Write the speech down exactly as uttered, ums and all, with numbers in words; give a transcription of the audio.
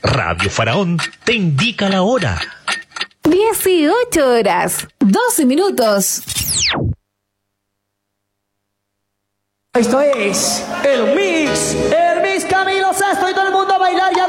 Radio Faraón te indica la hora. dieciocho horas, doce minutos. Esto es el Mix, el Mix Camilo Sesto y todo el mundo a bailar ya.